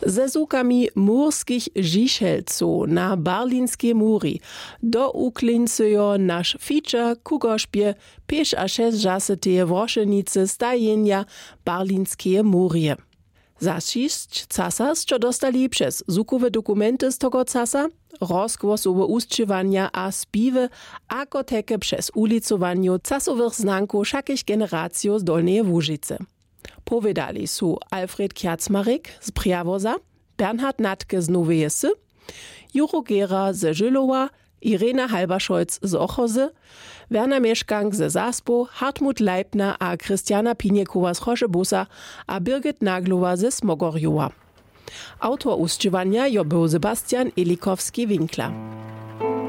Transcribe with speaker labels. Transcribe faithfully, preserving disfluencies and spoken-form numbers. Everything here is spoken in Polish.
Speaker 1: Ze zukami murskich žichelców na Berlinskie muri do uklincujo nasz feature kugoszpie pięć a sześć żaseteje wroszenice stajenia Berlinskie murie. Zašišć casa sčo dostali przez zukowe dokumenty z tego casa, rozgłosowe ustczywania a spiwy, ako teke przez ulicowanie casowych znanków szakich generacjo z Dolnej Łużycy. Powiedzieli su Alfred Kjacmarek z Prjawoza, Bernhard Natke z Nowej Sy, Juro Gera ze Żylowa, Irena Halberscholz z Ochozy, Werner Mieszkank ze Zaspo, Hartmut Leibner a Christiana Piniekowa z Chorzebusa a Birgit Naglowa ze Smogorjowa. Autor ustczywania jo był Sebastian Elikowski-Winkler.